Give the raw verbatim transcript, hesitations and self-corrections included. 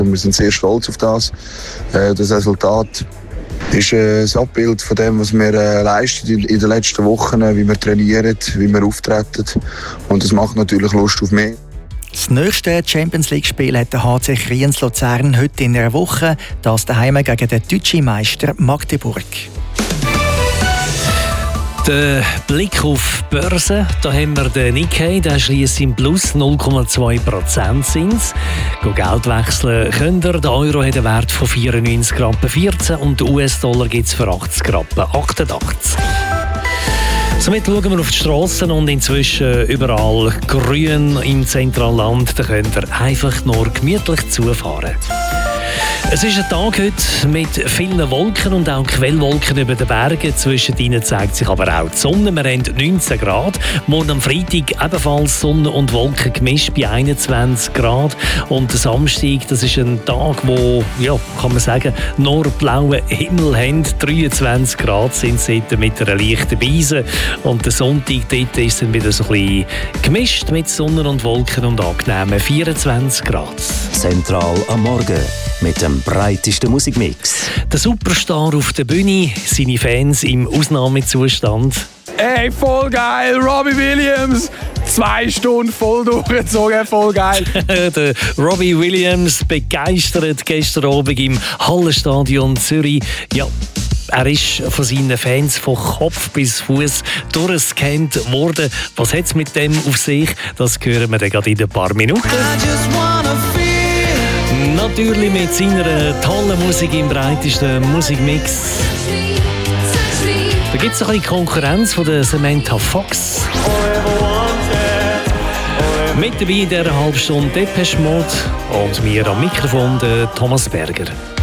Wir sind sehr stolz auf das. Das Resultat ist ein Abbild von dem, was wir leisten in den letzten Wochen, wie wir trainieren, wie wir auftreten. Und das macht natürlich Lust auf mehr. Das nächste Champions-League-Spiel hat der H C Kriens-Luzern heute in einer Woche. Das daheim gegen den deutschen Meister Magdeburg. Der Blick auf die Börse, da haben wir den Nikkei, der schliesst im Plus null Komma zwei Prozent Zins. Geld wechseln könnt ihr, der Euro hat einen Wert von vierundneunzig Komma vierzehn und der U S-Dollar gibt es für achtzig Komma achtundachtzig. Somit schauen wir auf die Strassen und inzwischen überall grün im Zentralland. Da könnt ihr einfach nur gemütlich zufahren. Es ist ein Tag heute mit vielen Wolken und auch Quellwolken über den Bergen. Zwischen ihnen zeigt sich aber auch die Sonne. Wir haben neunzehn Grad. Morgen am Freitag ebenfalls Sonne und Wolken gemischt bei einundzwanzig Grad. Und der Samstag, das ist ein Tag, wo, ja, kann man sagen, nur blauen Himmel haben. dreiundzwanzig Grad sind es heute mit einer leichten Brise. Und der Sonntag, dort ist es dann wieder so ein bisschen gemischt mit Sonne und Wolken und angenehmen vierundzwanzig Grad. Zentral am Morgen mit dem breitesten Musikmix. Der Superstar auf der Bühne, seine Fans im Ausnahmezustand. Ey, voll geil, Robbie Williams! Zwei Stunden voll durchgezogen, voll geil. Der Robbie Williams begeistert gestern Abend im Hallenstadion Zürich. Ja, er ist von seinen Fans von Kopf bis Fuß durchgescannt worden. Was hat es mit dem auf sich? Das hören wir dann gerade in ein paar Minuten. Natürlich mit seiner tollen Musik im breitesten Musikmix. Da gibt es ein bisschen Konkurrenz von der Samantha Fox. Mit dabei in dieser halben Stunde Depeche Mode und mir am Mikrofon der Thomas Berger.